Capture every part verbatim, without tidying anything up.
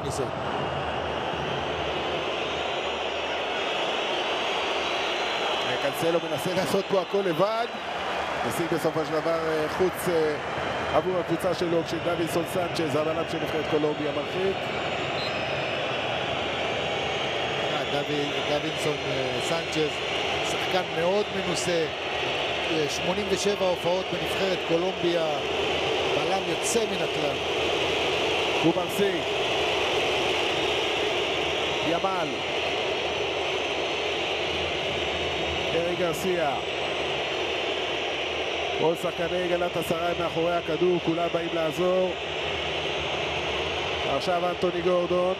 ניסיון. קנסלו מנסה לעשות פה הכל לבד, משיג בסופו של דבר חוץ עבור הקבוצה שלו, כשדווינסון סנצ'ז, הבלם של נבחרת קולומביה, מרחיק. דווינסון סנצ'ז, שחקן מאוד מנוסה, שמונים ושבע הופעות בנבחרת קולומביה, בלם יוצא מן הכלל. קוברסי, ימל, ארי גרסיה, כל שחקני גלאטסראי מאחורי הכדור, כולם באים לעזור. עכשיו אנטוני גורדון,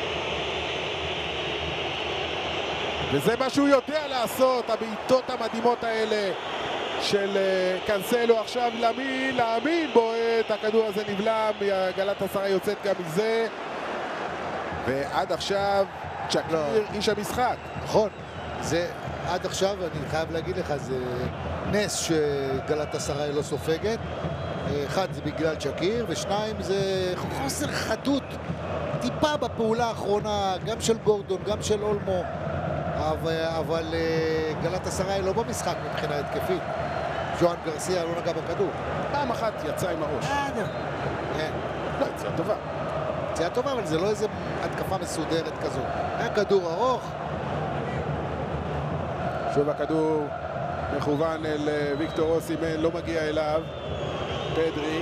וזה מה שהוא יודע לעשות, הבעיטות המדהימות האלה של קנסלו. עכשיו למין, להאמין בועט, הכדור הזה נבלם, גלאטסראי יוצאת גם מזה, ועד עכשיו צ'קיר איש המשחק. נכון, זה עד עכשיו, אני חייב להגיד לך, זה נס שגלאטסראי לא סופגת. אחד זה בגלל צ'קיר, ושניים זה חוסר חדות טיפה בפעולה האחרונה, גם של גורדון, גם של אולמו, אבל, אבל גלאטסראי לא במשחק מבחינה התקפית. ז'ואן גרסיה לא נגע בכדור. פעם אחת יצא עם הראש. כן. לא, יצאה טובה. יצאה טובה, אבל זה לא איזה התקפה מסודרת כזו. היה כדור ארוך. שוב הכדור מכוון אל ויקטור אוסימן, לא מגיע אליו. פדרי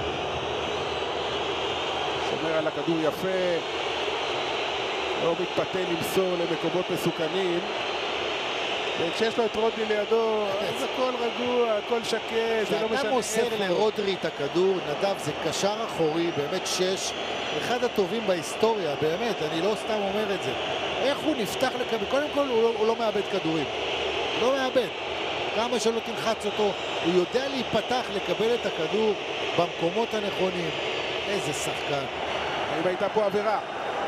שומר על הכדור יפה, לא מתפתה למסור למקומות מסוכנים, וכשיש לו את רודרי לידו אז הכל רגוע, הכל שקט, זה לא משנה. אתה מוסר לרודרי את הכדור, נדב, זה קשר אחורי, באמת שש, אחד הטובים בהיסטוריה, באמת, אני לא סתם אומר את זה. איך הוא נפתח לכדור? קודם כל הוא לא, הוא לא מאבד כדורים, לא מאבד. כמה שלא תלחץ אותו, הוא יודע להיפתח, לקבל את הכדור במקומות הנכונים. איזה שחקן. האם הייתה פה עבירה?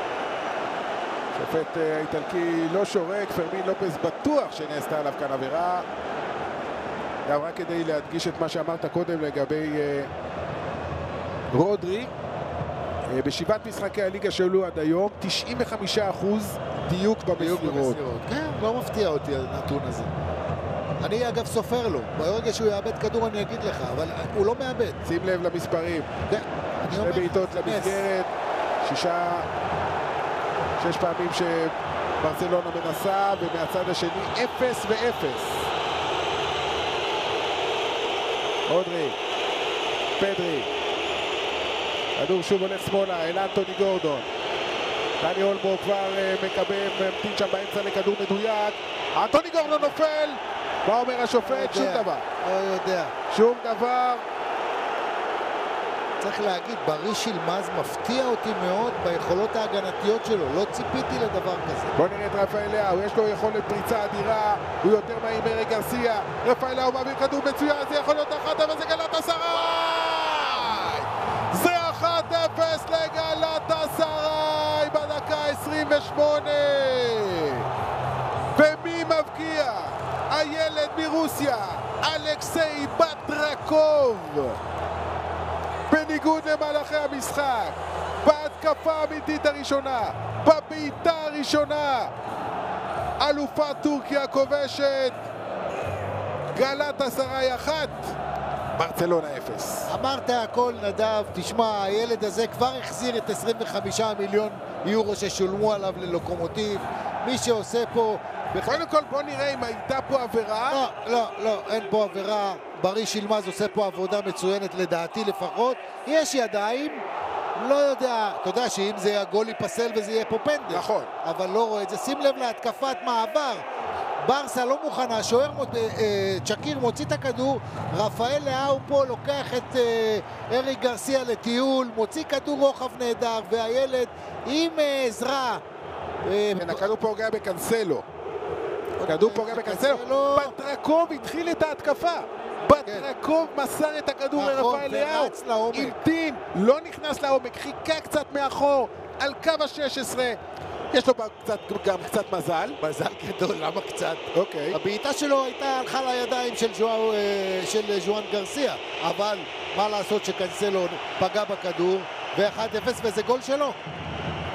שופט האיטלקי לא שורק, פרמין לופס בטוח שנעשתה עליו כאן עבירה. גם רק כדי להדגיש את מה שאמרת קודם לגבי uh, רודרי, uh, בשבעת משחקי הליגה שעלו עד היום, תשעים וחמישה אחוז דיוק במסירות. כן, לא מפתיע אותי הנתון הזה. אני אגב סופר לו, ברגע שהוא יאבד כדור אני אגיד לך, אבל הוא לא מאבד. שים לב למספרים. כן. שני בעיטות למסגרת, שישה, שש פעמים שברצלונה מנסה, ומהצד השני אפס ואפס. רודרי, פדרי, כדור שוב הולך שמאלה, אל אנטוני גורדון. דני אולמו כבר מקבל, ממתין שם באמצע לכדור מדויק. אנטוני גורדון נופל. מה אומר השופט? שום דבר. לא יודע. שום דבר. צריך להגיד, בריש אילמז מפתיע אותי מאוד ביכולות ההגנתיות שלו. לא ציפיתי לדבר כזה. בוא נראה את רפאל לאו, יש לו יכולת פריצה אדירה, הוא יותר מהיר מארי גרסיה. רפאל לאו מעביר כדור מצוין, זה יכול להיות אחת, אבל זה גלאטסראי! זה אחת אפס לגלאטסראי בדקה עשרים ושמונה. ומי מבקיע? הילד מרוסיה, אלכסיי בטרקוב. בניגוד למהלכי המשחק, בהתקפה האמיתית הראשונה, בבעיטה הראשונה, אלופת טורקיה כובשת, גלאטסראי אחת, ברצלונה אפס. אמרת הכל נדב, תשמע, הילד הזה כבר החזיר את עשרים וחמישה מיליון יורו ששולמו עליו ללוקומוטיב. מי שעושה פה... קודם כל בוא נראה אם הייתה פה עבירה. לא, לא, לא, אין פה עבירה. בריש אילמז עושה פה עבודה מצוינת לדעתי לפחות. יש ידיים, לא יודע, אתה יודע שאם זה הגול ייפסל וזה יהיה פה פנדל. נכון. אבל לא רואה את זה. שים לב להתקפת מעבר. ברסה לא מוכנה, שוער מות... אה, צ'קיר מוציא את הכדור, רפאל לאו פה לוקח את אה, ארי גרסיה לטיול, מוציא כדור רוחב נהדר, והילד עם אה, עזרה. אה, כן, הכדור פוגע בקנסלו. כדור פוגע בקנסלו. בטרקוב התחיל את ההתקפה. בטרקוב מסר את הכדור לרפאל לאו. המתין, לא נכנס לעומק, חיכה קצת מאחור על קו ה-שש עשרה. יש לו קצת, גם קצת מזל. מזל גדול, למה קצת? אוקיי. הבעיטה שלו הייתה הלכה לידיים של, ז'ואר, של ז'ואן גרסיה, אבל מה לעשות שקנסלו פגע בכדור, ו-אחד אפס וזה גול שלו.